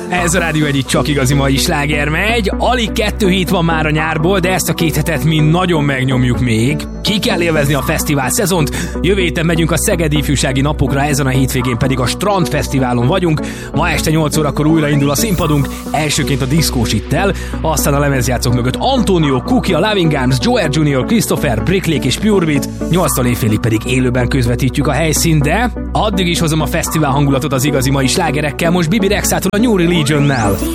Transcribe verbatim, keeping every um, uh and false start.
Ez a Rádió egyik csak igazi mai sláger megy. Alig kettő hét van már a nyárból, de ezt a két hetet mi nagyon megnyomjuk még. Ki kell élvezni a fesztivál szezont. Jövő héten megyünk a Szegedi Ifjúsági Napokra, ezen a hétvégén pedig a Strand Fesztiválon vagyunk. Ma este nyolc órakor újra indul a színpadunk, elsőként a diszkós ittel, aztán a lemezjátszók mögött Antonio, Cookie, a Loving Arms, Joel junior, Christopher, Bricklake és Purebeat, nyolctól éjfélig pedig élőben közvetítjük a helyszínt, de addig is hozom a fesztivál hangulatot az igazi mai slágerekkel, most Bibi Rexától a New Religionnel.